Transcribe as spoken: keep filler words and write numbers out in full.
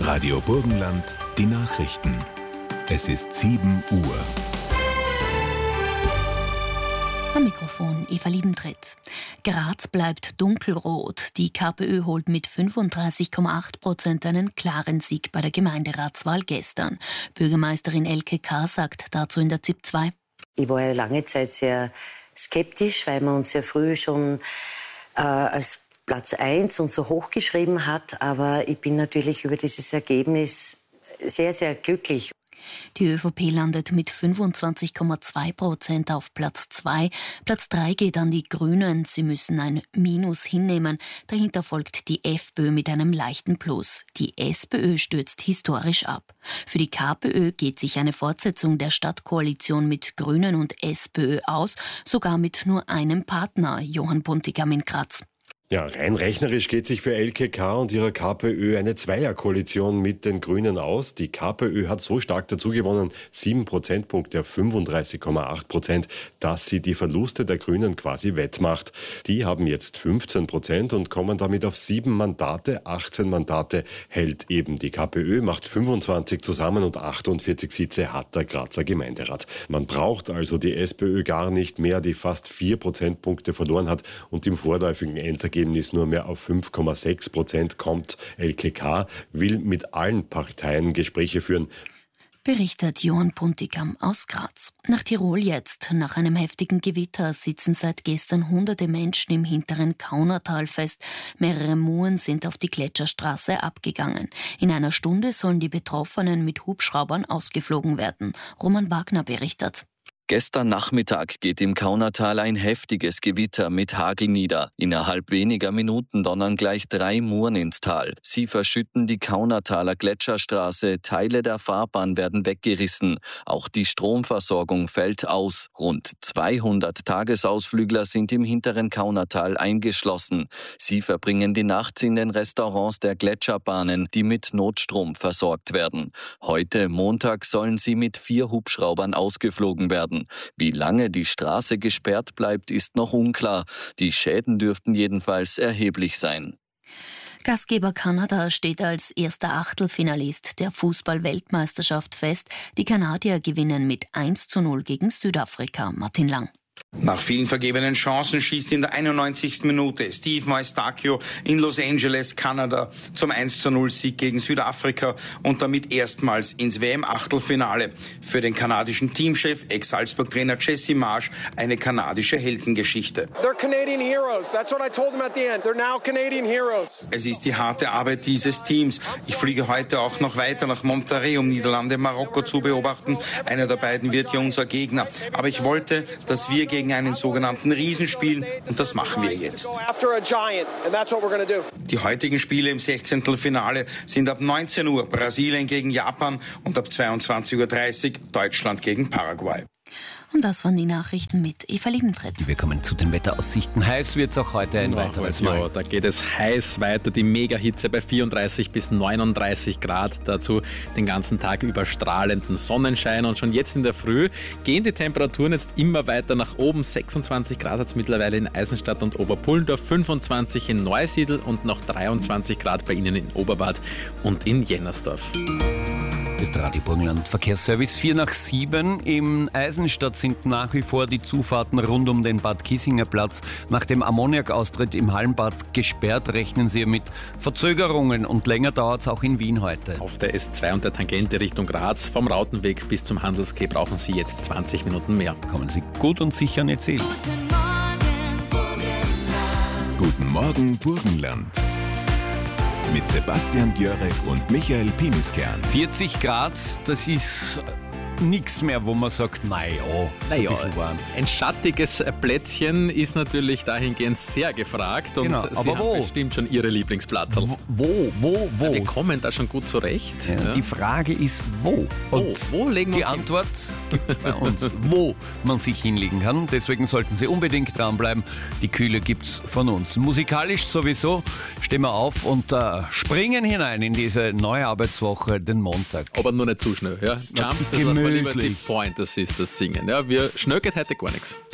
Radio Burgenland, die Nachrichten. Es ist sieben Uhr. Am Mikrofon Eva Liebentritt. Graz bleibt dunkelrot. Die KPÖ holt mit fünfunddreißig Komma acht Prozent einen klaren Sieg bei der Gemeinderatswahl gestern. Bürgermeisterin Elke K. sagt dazu in der ZIP zwei. Ich war ja lange Zeit sehr skeptisch, weil man uns sehr früh schon äh, als Platz eins und so hochgeschrieben hat. Aber ich bin natürlich über dieses Ergebnis sehr, sehr glücklich. Die ÖVP landet mit fünfundzwanzig Komma zwei Prozent auf Platz zwei. Platz drei geht an die Grünen. Sie müssen ein Minus hinnehmen. Dahinter folgt die FPÖ mit einem leichten Plus. Die SPÖ stürzt historisch ab. Für die KPÖ geht sich eine Fortsetzung der Stadtkoalition mit Grünen und SPÖ aus, sogar mit nur einem Partner, Johann Puntigam in Graz. Ja, rein rechnerisch geht sich für Elke K. und ihrer KPÖ eine Zweierkoalition mit den Grünen aus. Die KPÖ hat so stark dazugewonnen, sieben Prozentpunkte auf fünfunddreißig Komma acht Prozent, dass sie die Verluste der Grünen quasi wettmacht. Die haben jetzt fünfzehn Prozent und kommen damit auf sieben Mandate. achtzehn Mandate hält eben die KPÖ, macht fünfundzwanzig zusammen und achtundvierzig Sitze hat der Grazer Gemeinderat. Man braucht also die SPÖ gar nicht mehr, die fast vier Prozentpunkte verloren hat und im vorläufigen Endergebnis nur mehr auf fünf Komma sechs Prozent kommt. Elke K. will mit allen Parteien Gespräche führen. Berichtet Johann Puntigam aus Graz. Nach Tirol jetzt. Nach einem heftigen Gewitter sitzen seit gestern hunderte Menschen im hinteren Kaunertal fest. Mehrere Muren sind auf die Gletscherstraße abgegangen. In einer Stunde sollen die Betroffenen mit Hubschraubern ausgeflogen werden. Roman Wagner berichtet. Gestern Nachmittag geht im Kaunertal ein heftiges Gewitter mit Hagel nieder. Innerhalb weniger Minuten donnern gleich drei Muren ins Tal. Sie verschütten die Kaunertaler Gletscherstraße, Teile der Fahrbahn werden weggerissen. Auch die Stromversorgung fällt aus. Rund zweihundert Tagesausflügler sind im hinteren Kaunertal eingeschlossen. Sie verbringen die Nacht in den Restaurants der Gletscherbahnen, die mit Notstrom versorgt werden. Heute, Montag, sollen sie mit vier Hubschraubern ausgeflogen werden. Wie lange die Straße gesperrt bleibt, ist noch unklar. Die Schäden dürften jedenfalls erheblich sein. Gastgeber Kanada steht als erster Achtelfinalist der Fußball-Weltmeisterschaft fest. Die Kanadier gewinnen mit eins zu null gegen Südafrika. Martin Lang. Nach vielen vergebenen Chancen schießt in der einundneunzigsten Minute Steve Eustachio in Los Angeles, Kanada, zum eins zu null Sieg gegen Südafrika und damit erstmals ins W M-Achtelfinale. Für den kanadischen Teamchef, Ex-Salzburg-Trainer Jesse Marsch, eine kanadische Heldengeschichte. They're Canadian heroes. That's what I told them at the end. They're now Canadian heroes. Es ist die harte Arbeit dieses Teams. Ich fliege heute auch noch weiter nach Monterrey, um Niederlande, Marokko zu beobachten. Einer der beiden wird ja unser Gegner. Aber ich wollte, dass wir gegen einen sogenannten Riesen spielen und das machen wir jetzt. Die heutigen Spiele im Sechzehntelfinale sind ab neunzehn Uhr Brasilien gegen Japan und ab zweiundzwanzig Uhr dreißig Deutschland gegen Paraguay. Und das waren die Nachrichten mit Eva Liebentritt. Wir kommen zu den Wetteraussichten. Heiß wird es auch heute ein weiteres Mal. Ja, da geht es heiß weiter. Die Megahitze bei vierunddreißig bis neununddreißig Grad. Dazu den ganzen Tag über strahlenden Sonnenschein. Und schon jetzt in der Früh gehen die Temperaturen jetzt immer weiter nach oben. sechsundzwanzig Grad hat es mittlerweile in Eisenstadt und Oberpullendorf, fünfundzwanzig in Neusiedl und noch dreiundzwanzig Grad bei Ihnen in Oberwart und in Jennersdorf. Das ist der Radio Burgenland Verkehrsservice. vier nach sieben. Im Eisenstadt sind nach wie vor die Zufahrten rund um den Bad Kiesinger Platz nach dem Ammoniakaustritt im Hallenbad gesperrt. Rechnen Sie mit Verzögerungen und länger dauert es auch in Wien heute. Auf der S zwei und der Tangente Richtung Graz vom Rautenweg bis zum Handelsquai brauchen Sie jetzt zwanzig Minuten mehr. Kommen Sie gut und sicher nicht sehen. Guten Morgen Burgenland. Mit Sebastian Gjörek und Michael Piniskern. vierzig Grad, das ist nichts mehr, wo man sagt, naja, so naja, ein bisschen warm. Ein schattiges Plätzchen ist natürlich dahingehend sehr gefragt. Und genau, Sie aber haben wo? bestimmt schon Ihre Lieblingsplatz. Wo, wo, wo? wo? Ja, wir kommen da schon gut zurecht. Ja, Ja. Die Frage ist, wo? Und wo? Wo legen wir die uns hin? Antwort gibt bei uns, wo man sich hinlegen kann. Deswegen sollten Sie unbedingt dranbleiben. Die Kühle gibt's von uns. Musikalisch sowieso stehen wir auf und äh, springen hinein in diese neue Arbeitswoche, den Montag. Aber nur nicht zu schnell. Ja? Jump, das lassen wir lieber die Pointers Sisters singen. Ja, wir schnöckert heute gar nichts.